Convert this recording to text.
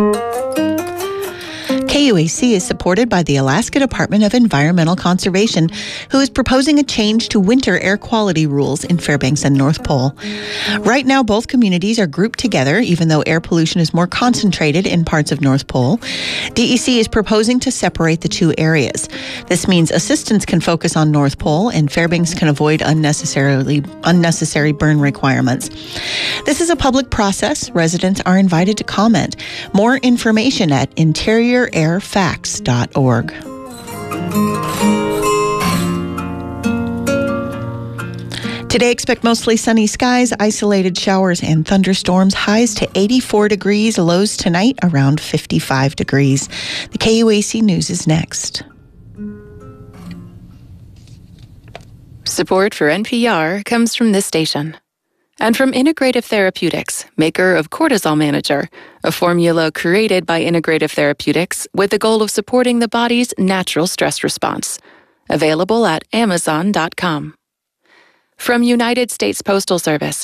KUAC is supported by the Alaska Department of Environmental Conservation, who is proposing a change to winter air quality rules in Fairbanks and North Pole. Right now, both communities are grouped together, even though air pollution is more concentrated in parts of North Pole. DEC is proposing to separate the two areas. This means assistance can focus on North Pole and Fairbanks can avoid unnecessary burn requirements. This is a public process. Residents are invited to comment. More information at interiorairfacts.org. Today, expect mostly sunny skies, isolated showers and thunderstorms, highs to 84 degrees, lows tonight around 55 degrees. The KUAC News is next. Support for NPR comes from this station and from Integrative Therapeutics, maker of Cortisol Manager, a formula created by Integrative Therapeutics with the goal of supporting the body's natural stress response. Available at Amazon.com. From United States Postal Service,